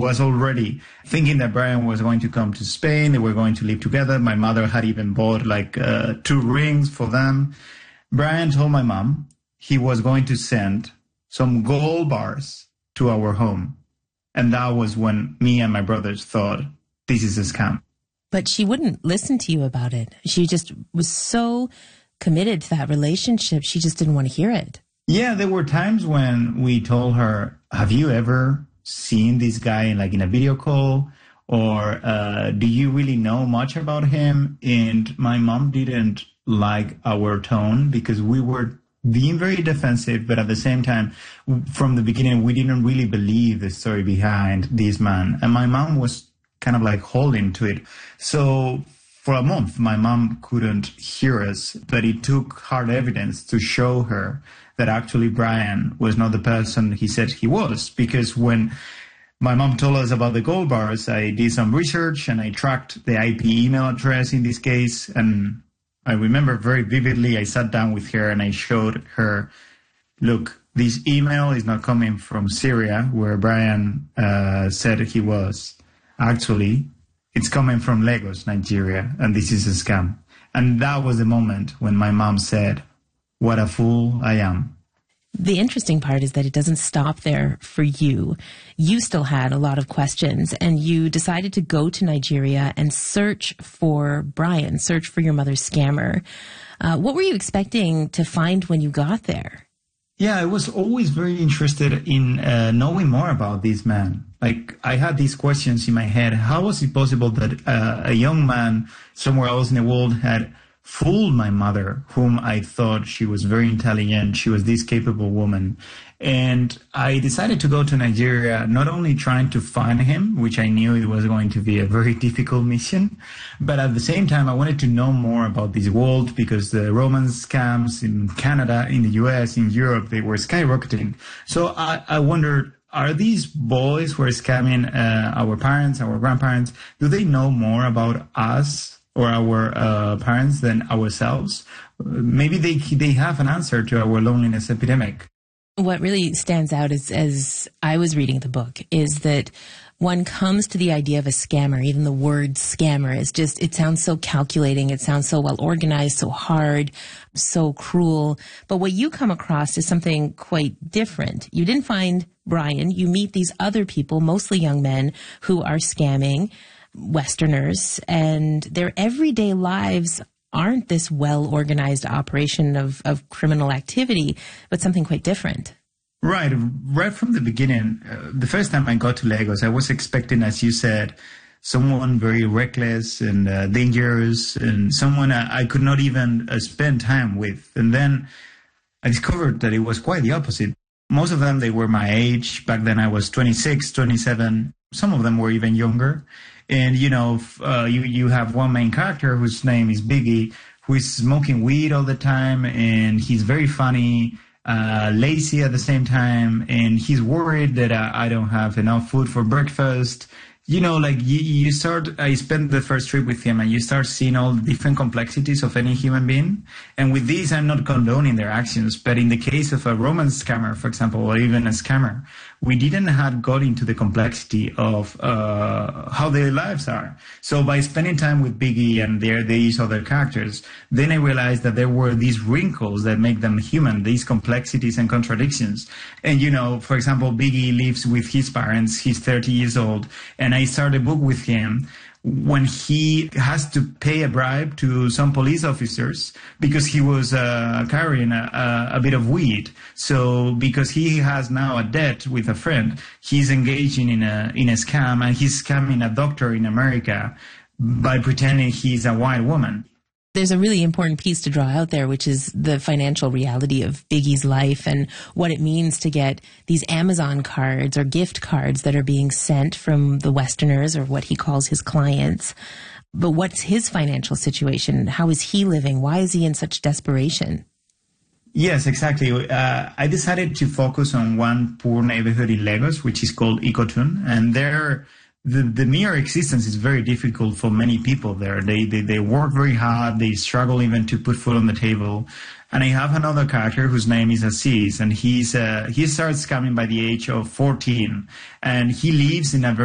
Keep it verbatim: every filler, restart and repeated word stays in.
was already thinking that Brian was going to come to Spain. They were going to live together. My mother had even bought like uh, two rings for them. Brian told my mom he was going to send some gold bars to our home. And that was when me and my brothers thought, this is a scam. But she wouldn't listen to you about it. She just was so committed to that relationship. She just didn't want to hear it. Yeah, there were times when we told her, have you ever seen this guy like in a video call? Or uh, do you really know much about him? And my mom didn't like our tone because we were being very defensive, but at the same time, from the beginning, we didn't really believe the story behind this man. And my mom was kind of like holding to it. So for a month, my mom couldn't hear us, but it took hard evidence to show her that actually Brian was not the person he said he was. Because when my mom told us about the gold bars, I did some research and I tracked the I P email address in this case. And I remember very vividly, I sat down with her and I showed her, look, this email is not coming from Syria, where Brian uh, said he was. Actually, it's coming from Lagos, Nigeria, and this is a scam. And that was the moment when my mom said, what a fool I am. The interesting part is that it doesn't stop there for you. You still had a lot of questions, and you decided to go to Nigeria and search for Brian, search for your mother's scammer. Uh, what were you expecting to find when you got there? Yeah, I was always very interested in uh, knowing more about this man. Like, I had these questions in my head. How was it possible that uh, a young man somewhere else in the world had fooled my mother, whom I thought she was very intelligent, she was this capable woman. And I decided to go to Nigeria, not only trying to find him, which I knew it was going to be a very difficult mission, but at the same time, I wanted to know more about this world because the romance scams in Canada, in the U S, in Europe, they were skyrocketing. So I, I wondered, are these boys who are scamming uh, our parents, our grandparents, do they know more about us or our uh, parents than ourselves? Maybe they they have an answer to our loneliness epidemic. What really stands out is, as I was reading the book, is that one comes to the idea of a scammer. Even the word scammer is just, it sounds so calculating. It sounds so well organized, so hard, so cruel. But what you come across is something quite different. You didn't find Brian. You meet these other people, mostly young men, who are scamming Westerners, and their everyday lives aren't this well-organized operation of, of criminal activity, but something quite different. Right. Right from the beginning, uh, the first time I got to Lagos, I was expecting, as you said, someone very reckless and uh, dangerous, and someone I, I could not even uh, spend time with. And then I discovered that it was quite the opposite. Most of them, they were my age. Back then I was twenty-six, twenty-seven. Some of them were even younger. And, you know, uh, you, you have one main character whose name is Biggie, who is smoking weed all the time, and he's very funny, uh, lazy at the same time, and he's worried that uh, I don't have enough food for breakfast. You know, like you, you start, I spent the first trip with him and you start seeing all the different complexities of any human being. And with these, I'm not condoning their actions, but in the case of a romance scammer, for example, or even a scammer, we didn't have got into the complexity of uh, how their lives are. So by spending time with Biggie and their, these other characters, then I realized that there were these wrinkles that make them human, these complexities and contradictions. And, you know, for example, Biggie lives with his parents, he's thirty years old, and I started a book with him when he has to pay a bribe to some police officers because he was uh, carrying a, a, a bit of weed. So because he has now a debt with a friend, he's engaging in a in a scam, and he's scamming a doctor in America by pretending he's a white woman. There's a really important piece to draw out there, which is the financial reality of Biggie's life and what it means to get these Amazon cards or gift cards that are being sent from the Westerners, or what he calls his clients. But what's his financial situation? How is he living? Why is he in such desperation? Yes, exactly. Uh, I decided to focus on one poor neighborhood in Lagos, which is called Ikotun, and there The, the mere existence is very difficult for many people there. They, they they work very hard. They struggle even to put food on the table. And I have another character whose name is Aziz, and he's uh, he starts scamming by the age of fourteen, and he lives in a very